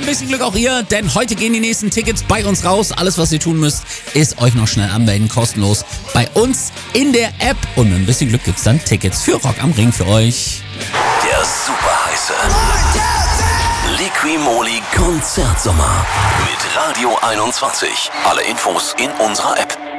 bisschen Glück auch ihr, denn heute gehen die nächsten Tickets bei uns raus. Alles, was ihr tun müsst, ist euch noch schnell anmelden, kostenlos bei uns in der App. Und mit ein bisschen Glück gibt's dann Tickets für Rock am Ring für euch. Der superheiße Liqui-Moly Konzertsommer mit Radio 21. Alle Infos in unserer App.